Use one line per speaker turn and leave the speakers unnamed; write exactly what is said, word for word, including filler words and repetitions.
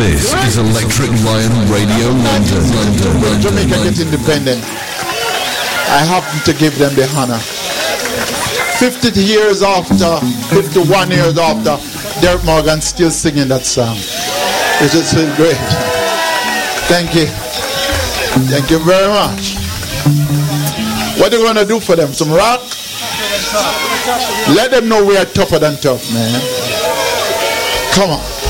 This is Electric Lion Radio London. London,
When
London,
Jamaica
London.
gets independent, I happen to give them the honor. fifty years after, fifty-one years after, Derek Morgan still singing that song. It just feels great. Thank you. Thank you very much. What are you going to do for them? Some rock? Let them know we are tougher than tough, man. Come on.